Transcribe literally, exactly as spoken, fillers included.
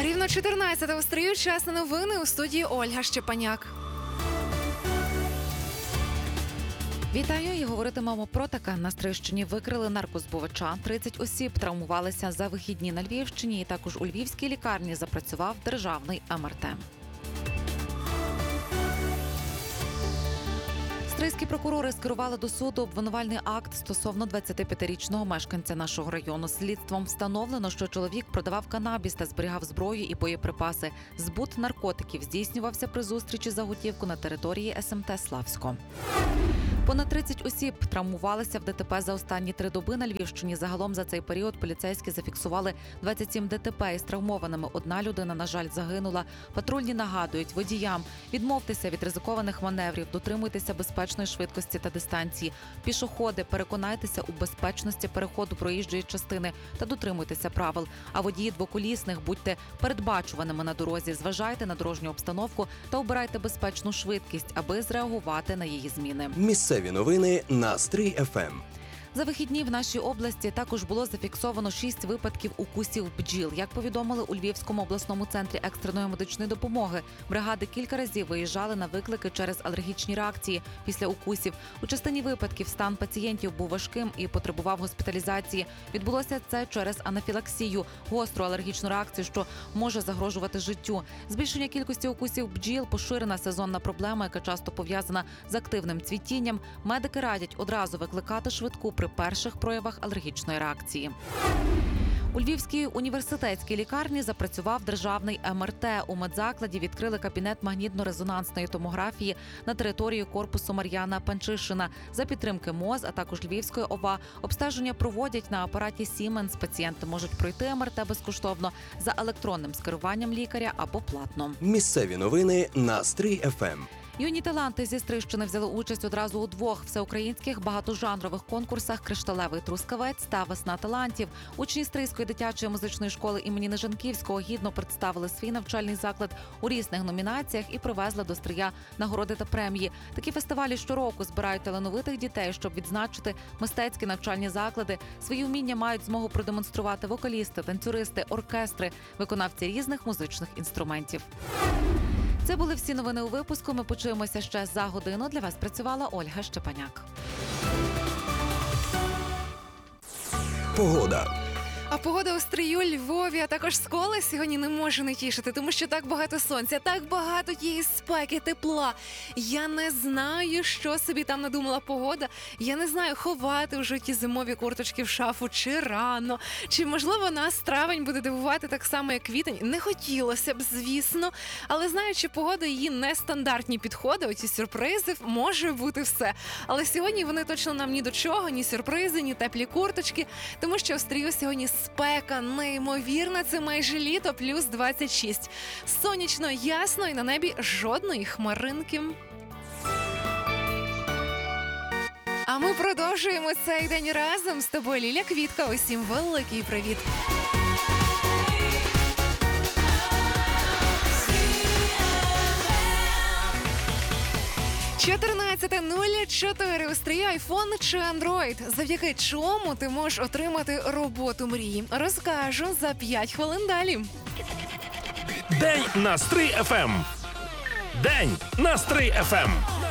Рівно чотирнадцята у Стрию, час на новини, у студії Ольга Щепаняк. Вітаю і говоритимемо про таке. На Стрийщині викрили наркозбувача. тридцять осіб травмувалися за вихідні на Львівщині. І також у львівській лікарні запрацював державний ем ер те. Стрийські прокурори скерували до суду обвинувальний акт стосовно двадцятип'ятирічного мешканця нашого району. Слідством встановлено, що чоловік продавав канабіс та зберігав зброю і боєприпаси. Збут наркотиків здійснювався при зустрічі за готівку на території ес ем те «Славсько». Понад тридцять осіб травмувалися в де те пе за останні три доби на Львівщині. Загалом за цей період поліцейські зафіксували двадцять сім де те пе із травмованими. Одна людина, на жаль, загинула. Патрульні нагадують водіям: відмовтеся від ризикованих маневрів, дотримуйтеся безпечної швидкості та дистанції. Пішоходи, переконайтеся у безпечності переходу проїжджої частини та дотримуйтеся правил. А водії двоколісних, будьте передбачуваними на дорозі, зважайте на дорожню обстановку та обирайте безпечну швидкість, аби зреагувати на її зміни. Місцеві новини на Стрий еф ем. За вихідні в нашій області також було зафіксовано шість випадків укусів бджіл. Як повідомили у Львівському обласному центрі екстреної медичної допомоги, бригади кілька разів виїжджали на виклики через алергічні реакції після укусів. У частині випадків стан пацієнтів був важким і потребував госпіталізації. Відбулося це через анафілаксію – гостру алергічну реакцію, що може загрожувати життю. Збільшення кількості укусів бджіл – поширена сезонна проблема, яка часто пов'язана з активним цвітінням. Медики радять одразу викликати швидку при перших проявах алергічної реакції. У Львівській університетській лікарні запрацював державний ем ер те. У медзакладі відкрили кабінет магнітно-резонансної томографії на території корпусу Мар'яна Панчишина. За підтримки МОЗ, а також Львівської о ва, обстеження проводять на апараті Сіменс. Пацієнти можуть пройти ем ер те безкоштовно за електронним скеруванням лікаря або платно. Місцеві новини на Стрий еф ем. Юні таланти зі Стрийщини взяли участь одразу у двох всеукраїнських багатожанрових конкурсах «Кришталевий трускавець» та «Весна талантів». Учні Стрийської дитячої музичної школи імені Нежанківського гідно представили свій навчальний заклад у різних номінаціях і привезли до Стрия нагороди та премії. Такі фестивалі щороку збирають талановитих дітей, щоб відзначити мистецькі навчальні заклади. Свої вміння мають змогу продемонструвати вокалісти, танцюристи, оркестри, виконавці різних музичних інструментів. Це були всі новини у випуску. Ми почуємося ще за годину. Для вас працювала Ольга Щепаняк. Погода. А погода у Стрию, Львові, а також Сколі сьогодні не може не тішити, тому що так багато сонця, так багато тієї спеки, тепла. Я не знаю, що собі там надумала погода. Я не знаю, ховати вже ті зимові курточки в шафу чи рано. Чи, можливо, нас травень буде дивувати так само, як квітень. Не хотілося б, звісно. Але знаючи погоду, її нестандартні підходи, оці сюрпризи, може бути все. Але сьогодні вони точно нам ні до чого, ні сюрпризи, ні теплі курточки, тому що в Стрию сьогодні спека неймовірна, це майже літо, плюс двадцять шість. Сонячно, ясно і на небі жодної хмаринки. А ми продовжуємо цей день разом з тобою, Ліля Квітка. Усім великий привіт! чотирнадцяте нуль чотири у Стрії. Айфон чи Андроїд? Завдяки чому ти можеш отримати роботу мрії? Розкажу за п'ять хвилин далі. День на Стрий еф ем. День на Стрий еф ем.